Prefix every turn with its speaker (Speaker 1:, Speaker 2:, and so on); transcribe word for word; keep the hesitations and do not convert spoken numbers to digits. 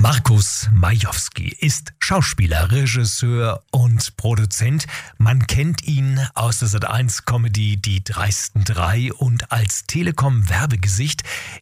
Speaker 1: Markus Majowski ist Schauspieler, Regisseur und Produzent. Man kennt ihn aus der Sat eins Comedy Die dreisten drei und als Telekom-Werbegesicht.